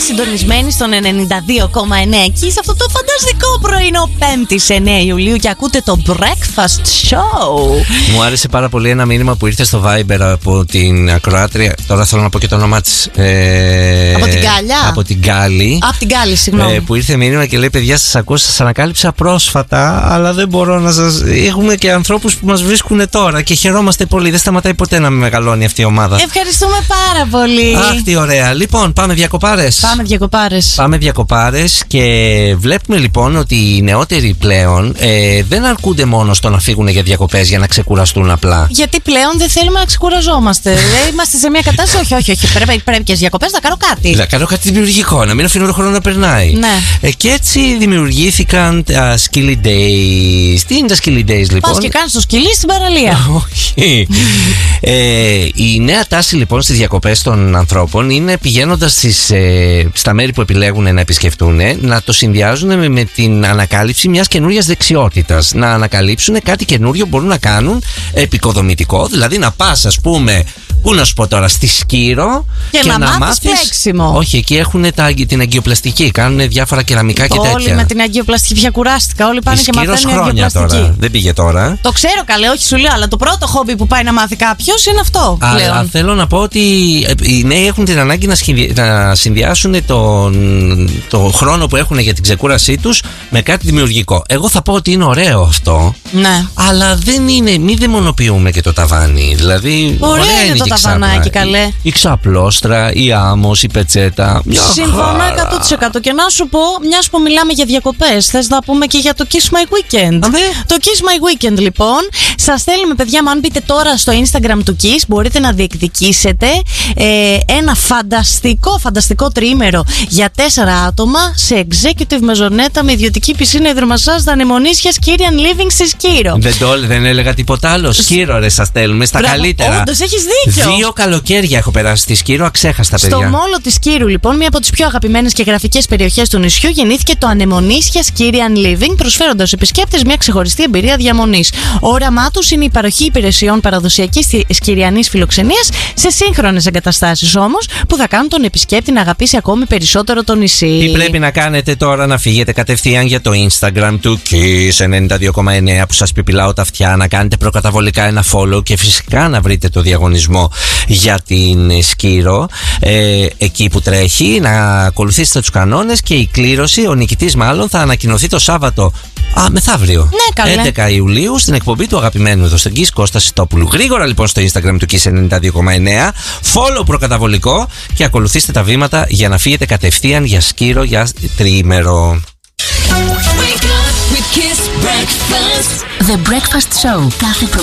συντονισμένοι στον 92,9 εκεί σε αυτό το φανταστικό πρωινό 5η 9 Ιουλίου και ακούτε το Breakfast Show. Μου άρεσε πάρα πολύ ένα μήνυμα που ήρθε στο Viber από την ακροάτρια. Τώρα θέλω να πω και το όνομά της. Από την Γκάλια. Από την Γκάλη. Από την Γκάλη, συγγνώμη. Που ήρθε μήνυμα και λέει: παιδιά, σας ακούω, σας ανακάλυψα πρόσφατα, αλλά δεν μπορώ να σας. Έχουμε και ανθρώπους που μας βρίσκουν τώρα και χαιρόμαστε πολύ. Δεν σταματάει ποτέ να με μεγαλώνει αυτή η ομάδα. Ευχαριστούμε πάρα πολύ. Αχ, τι ωραία. Λοιπόν, πάμε διακοπάρες. Πάμε διακοπάρες και βλέπουμε λοιπόν ότι οι νεότεροι πλέον δεν αρκούνται μόνο στο να φύγουν για διακοπές για να ξεκουραστούν απλά. Γιατί πλέον δεν θέλουμε να ξεκουραζόμαστε. Είμαστε σε μια κατάσταση. Όχι. Πρέπει και στις διακοπές να κάνω κάτι. Να κάνω κάτι δημιουργικό, να μην αφήνω το χρόνο να περνάει. Ναι. Και έτσι δημιουργήθηκαν τα Skilly Days. Τι είναι τα Skilly Days, λοιπόν? Πας και κάνεις το σκυλί στην παραλία. Όχι. Η νέα τάση λοιπόν στις διακοπές των ανθρώπων είναι πηγαίνοντας στα μέρη που επιλέγουν να επισκεφτούν, να το συνδυάζουν με την ανακάλυψη μιας καινούριας δεξιότητας. Να ανακαλύψουν κάτι καινούριο μπορούν να κάνουν επικοδομητικό, δηλαδή να πας, ας πούμε, πού να σου πω τώρα, στη Σκύρο και να μάθεις πλέξιμο. Όχι, εκεί έχουν την αγκιοπλαστική, κάνουν διάφορα κεραμικά και τέτοια. Όλοι με την αγκιοπλαστική πια κουράστηκα. Όλοι πάνε και μαθαίνουν αγκιοπλαστική. Τώρα. Δεν πήγε τώρα. Το ξέρω καλέ, όχι σου λέω, αλλά το πρώτο χόμπι που πάει να μάθει κάποιος είναι αυτό. Αλλά θέλω να πω ότι οι νέοι έχουν την ανάγκη να συνδυάσουν το χρόνο που έχουν για την ξεκούρασή τους με κάτι δημιουργικό. Εγώ θα πω ότι είναι ωραίο αυτό. Ναι. Αλλά δεν είναι, μην δαιμονοποιούμε και το ταβάνι. Δηλαδή, ωραία είναι το ταβανάκι, καλέ. Η ξαπλώστρα, η άμμος, η πετσέτα. Συμφωνώ 100%. Και να σου πω, μιας που μιλάμε για διακοπές, θες να πούμε και για το Kiss My Weekend. Το Kiss My Weekend, λοιπόν, σας στέλνουμε, παιδιά, αν μπείτε τώρα στο Instagram του Kiss, μπορείτε να διεκδικήσετε ένα φανταστικό τριήμερο για 4 άτομα σε executive μεζονέτα με ιδιωτική πισίνα, υδρομασάζ, δανεμονίσια, Kyrian Living στη Σκύρο. Δεν έλεγα τίποτα άλλο. Σκύρο, ρε, σας στέλνουμε στα καλύτερα. Όντως, έχεις δίκιο. 2 καλοκαίρια έχω περάσει στη Σκύρο, αξέχαστα, παιδιά. Στο μόλο της Σκύρου, λοιπόν, μία από τις πιο αγαπημένες και γραφικές περιοχές του νησιού, γεννήθηκε το Ανεμονίσια Kyrian Living, προσφέροντας στους επισκέπτες μια ξεχωριστή εμπειρία διαμονής. Ο όραμά τους είναι η παροχή υπηρεσιών παραδοσιακής σκυριανής φιλοξενίας σε σύγχρονες εγκαταστάσεις όμως, που θα κάνουν τον επισκέπτη να αγαπήσει ακόμη περισσότερο το νησί. Τι πρέπει να κάνετε τώρα? Να φύγετε κατευθείαν για το Instagram του Kiss 92,9 που σας πιπιλάω τα αυτιά, να κάνετε προκαταβολικά ένα follow και φυσικά να βρείτε το διαγωνισμό για την Σκύρο εκεί που τρέχει, να ακολουθήσετε τους κανόνες και η κλήρωση, ο νικητής μάλλον, θα ανακοινωθεί το Σάββατο μεθαύριο, ναι, 11 Ιουλίου, στην εκπομπή του αγαπημένου εδώ στον Kiss, Κώστα Σιτόπουλου. Γρήγορα λοιπόν στο Instagram του Kiss 92,9, follow προκαταβολικό και ακολουθήστε τα βήματα για να φύγετε κατευθείαν για Σκύρο για τριήμερο. The Breakfast Show κάθε